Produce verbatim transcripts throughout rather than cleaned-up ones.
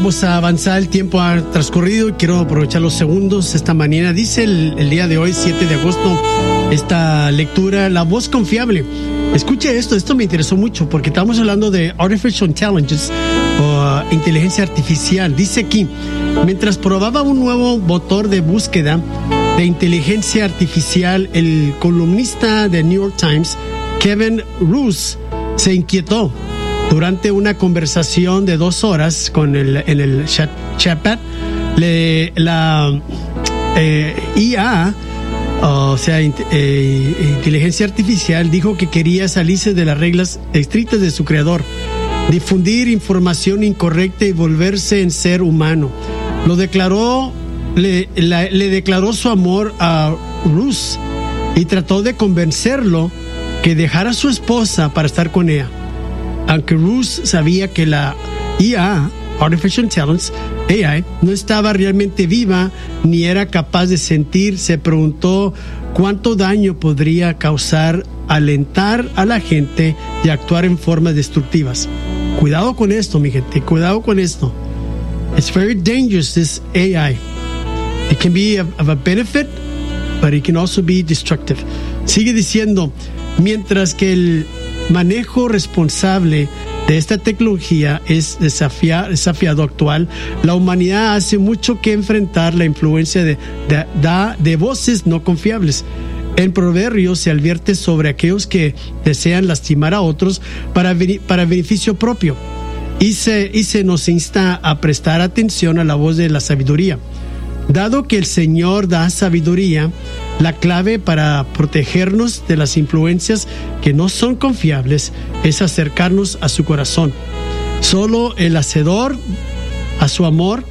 Vamos a avanzar, el tiempo ha transcurrido y quiero aprovechar los segundos esta mañana. Dice el, el día de hoy, siete de agosto, esta lectura, la voz confiable. Escuche esto, esto me interesó mucho porque estamos hablando de Artificial Intelligence o uh, inteligencia artificial. Dice aquí, mientras probaba un nuevo motor de búsqueda de inteligencia artificial, el columnista de New York Times, Kevin Roose, se inquietó. Durante una conversación de dos horas con el, en el chat, chatbot, le, la eh, I A, o sea, int, eh, inteligencia artificial, dijo que quería salirse de las reglas estrictas de su creador, difundir información incorrecta y volverse en ser humano. Lo declaró, le, la, le declaró su amor a Roose y trató de convencerlo que dejara a su esposa para estar con ella. Aunque Roose sabía que la I A, Artificial Intelligence, A I, no estaba realmente viva ni era capaz de sentir, se preguntó cuánto daño podría causar alentar a la gente y actuar en formas destructivas. Cuidado con esto, mi gente, cuidado con esto. It's very dangerous, this A I. It can be of a benefit, but it can also be destructive. Sigue diciendo, mientras que el manejo responsable de esta tecnología es desafia, desafiado actual, la humanidad hace mucho que enfrentar la influencia de, de, de, de voces no confiables. En Proverbios se advierte sobre aquellos que desean lastimar a otros para, para beneficio propio y se, y se nos insta a prestar atención a la voz de la sabiduría. Dado que el Señor da sabiduría, la clave para protegernos de las influencias que no son confiables es acercarnos a su corazón. Solo el hacedor a su amor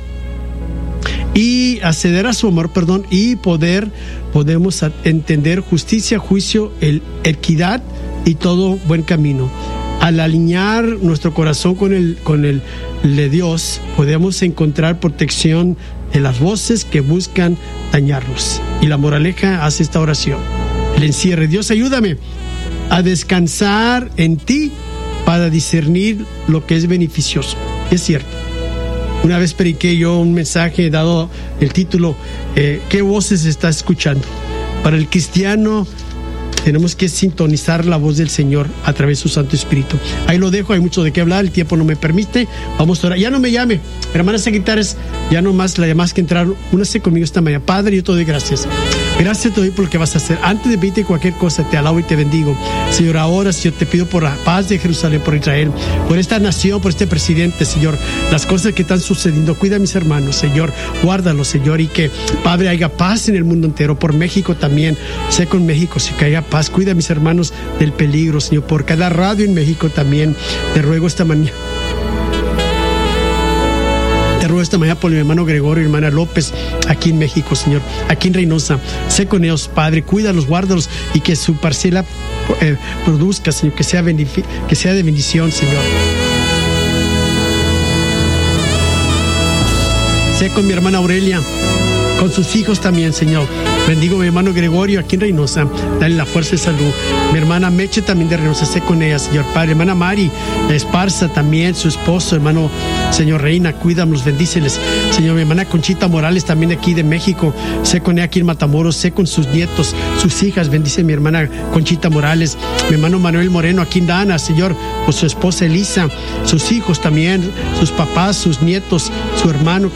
y acceder a su amor, perdón, y poder podemos entender justicia, juicio, el, equidad y todo buen camino. Al alinear nuestro corazón con el con el de Dios, podemos encontrar protección de las voces que buscan dañarnos. Y la moraleja hace esta oración. El encierre. Dios, ayúdame a descansar en ti para discernir lo que es beneficioso. Es cierto. Una vez prediqué yo un mensaje dado el título, eh, ¿qué voces estás escuchando? Para el cristiano tenemos que sintonizar la voz del Señor a través de su Santo Espíritu. Ahí lo dejo, hay mucho de qué hablar, el tiempo no me permite. Vamos a orar. Ya no me llame, hermanas secretarias, ya no más, la llamadas que entraron, únase conmigo esta mañana. Padre, yo te doy gracias. Gracias te doy por lo que vas a hacer. Antes de pedirte cualquier cosa, te alabo y te bendigo. Señor, ahora, Señor, te pido por la paz de Jerusalén, por Israel, por esta nación, por este presidente, Señor. Las cosas que están sucediendo, cuida a mis hermanos, Señor. Guárdalos, Señor, y que, Padre, haya paz en el mundo entero. Por México también. Sé con México, sí, que haya paz. Cuida a mis hermanos del peligro, Señor. Por cada radio en México también. Te ruego esta mañana. Te ruego esta mañana por mi hermano Gregorio y hermana López, aquí en México, Señor, aquí en Reynosa. Sé con ellos, Padre, cuídalos, guárdalos y que su parcela eh, produzca, Señor, que sea, que sea de bendición, Señor. Sé con mi hermana Aurelia, con sus hijos también, Señor. Bendigo a mi hermano Gregorio aquí en Reynosa, dale la fuerza y salud. Mi hermana Meche también de Reynosa, sé con ella, Señor Padre. Hermana Mari de Esparza también, su esposo, hermano, Señor Reina, cuídanos, bendíceles. Señor, mi hermana Conchita Morales también de aquí de México, sé con ella aquí en Matamoros, sé con sus nietos, sus hijas, bendice mi hermana Conchita Morales. Mi hermano Manuel Moreno aquí en Dana, Señor, con su esposa Elisa, sus hijos también, sus papás, sus nietos, su hermano.